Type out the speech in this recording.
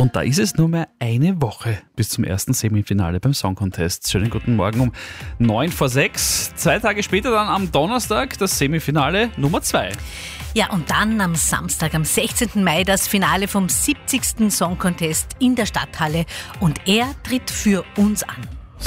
Und da ist es nur mehr eine Woche bis zum ersten Semifinale beim Song Contest. Schönen guten Morgen um 5:09. 2 Tage später dann am Donnerstag das Semifinale Nummer 2. Ja, und dann am Samstag, am 16. Mai, das Finale vom 70. Song Contest in der Stadthalle. Und er tritt für uns an.